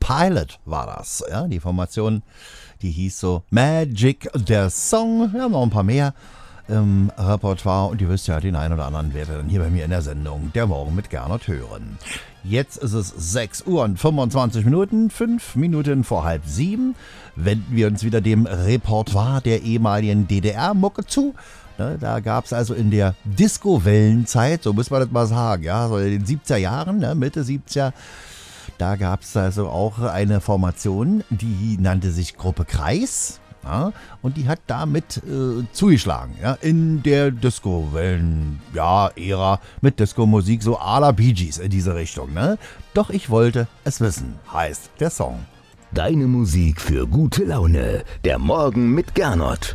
Pilot war das. Ja, die Formation, die hieß so Magic, der Song. Wir haben noch ein paar mehr im Repertoire und ihr wisst ja, den einen oder anderen werdet ihr dann hier bei mir in der Sendung Der Morgen mit Gernot hören. Jetzt ist es 6 Uhr und 25 Minuten, 5 Minuten vor halb 7. Wenden wir uns wieder dem Repertoire der ehemaligen DDR-Mucke zu. Da gab es also in der Disco-Wellenzeit, so muss man das mal sagen, ja, so in den 70er Jahren, Mitte 70er, da gab es also auch eine Formation, die nannte sich Gruppe Kreis. Ja, und die hat damit zugeschlagen, ja, in der Disco-Wellen-Ära mit Disco-Musik, so à la Bee Gees in diese Richtung. Ne? Doch ich wollte es wissen, heißt der Song. Deine Musik für gute Laune. Der Morgen mit Gernot.